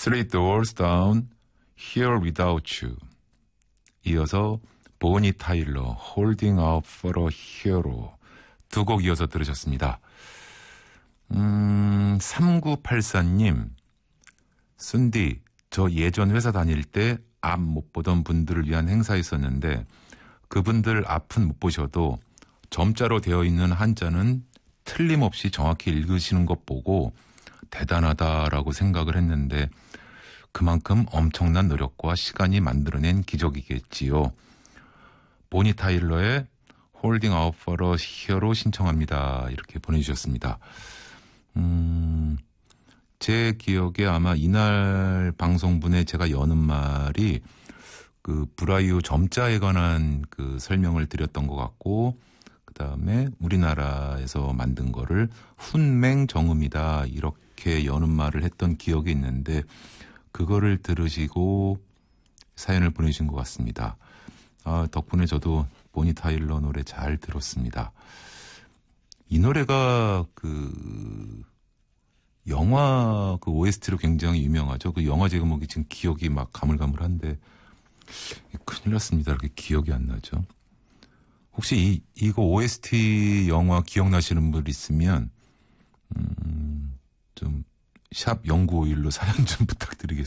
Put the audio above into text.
Three Doors Down, Here Without You. 이어서 보니 타일러, Holding Out for a Hero. 두 곡 이어서 들으셨습니다. 3984님, 순디, 저 예전 회사 다닐 때 앞 못 보던 분들을 위한 행사 있었는데 그분들 앞은 못 보셔도 점자로 되어 있는 한자는 틀림없이 정확히 읽으시는 것 보고 대단하다라고 생각을 했는데 그만큼 엄청난 노력과 시간이 만들어낸 기적이겠지요. 보니 타일러의 Holding Out for a Hero 신청합니다. 이렇게 보내주셨습니다. 제 기억에 아마 이날 방송분에 제가 여는 말이 그 브라이오 점자에 관한 그 설명을 드렸던 것 같고, 그 다음에 우리나라에서 만든 거를 훈맹정음이다 이렇게 여는 말을 했던 기억이 있는데 그거를 들으시고 사연을 보내주신 것 같습니다. 덕분에 저도 보니 타일러 노래 잘 들었습니다. 이 노래가 영화 OST로 굉장히 유명하죠. 그 영화 제목이 지금 기억이 막 가물가물한데 큰일 났습니다. 이렇게 기억이 안 나죠. 혹시 이거 OST 영화 기억나시는 분 있으면 좀 샵 0951로 사연 좀 부탁드리겠습니다.